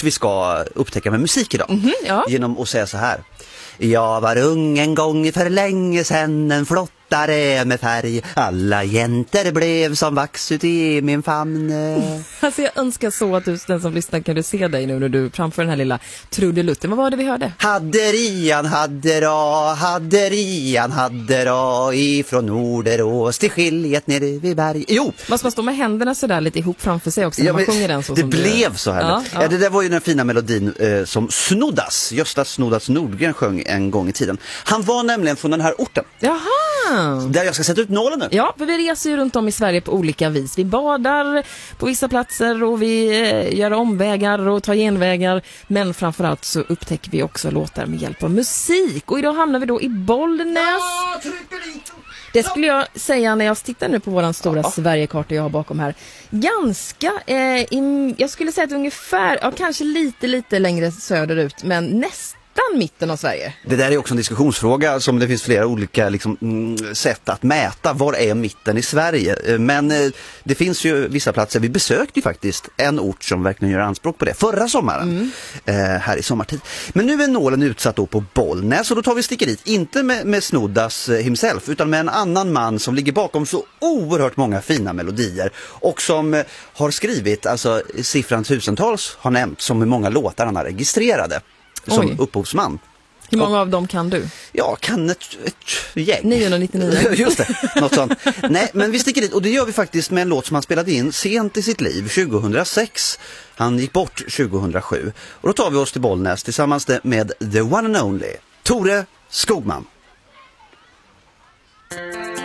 vi ska upptäcka med musik idag. Ja. Genom att säga så här. Jag var ung en gång för länge sedan, en flottare med färg. Alla jäntor blev som vax ut i min famn. Alltså jag önskar så att du, den som lyssnar, kan du se dig nu när du framför den här lilla trudelutten. Vad var det vi hörde? Hadderian hade ra ifrån Norderås till skiljet nere vid berg. Jo! Måste man stå med händerna sådär lite ihop framför sig också när man sjunger den så det som blev du... så här. Ja. Det där var ju den fina melodin som Gösta Snoddas Nordgren sjöng en gång i tiden. Han var nämligen från den här orten. Jaha! Där jag ska sätta ut nålen nu. Ja, för vi reser ju runt om i Sverige på olika vis. Vi badar på vissa platser och vi gör omvägar och tar genvägar. Men framförallt så upptäcker vi också låtar med hjälp av musik. Och idag hamnar vi då i Bollnäs. Det skulle jag säga när jag tittar nu på våran stora Sverigekarta jag har bakom här. Ganska, jag skulle säga att ungefär, kanske lite längre söderut, men nästan mitten av Sverige. Det där är också en diskussionsfråga som det finns flera olika sätt att mäta. Var är mitten i Sverige? Men det finns ju vissa platser. Vi besökte ju faktiskt en ort som verkligen gör anspråk på det förra sommaren. Här i sommartid. Men nu är nålen utsatt då på Bollnäs och då tar vi sticker dit. Inte med Snoddas himself utan med en annan man som ligger bakom så oerhört många fina melodier och som har skrivit, alltså siffran tusentals har nämnt som hur många låtar han har registrerade. Som upphovsman. Hur många av dem kan du? Ja, kan ett gäng. 999. Just det, något sånt. Nej, men vi sticker dit och det gör vi faktiskt med en låt som han spelade in sent i sitt liv, 2006. Han gick bort 2007. Och då tar vi oss till Bollnäs tillsammans med the one and only Tore Skogman.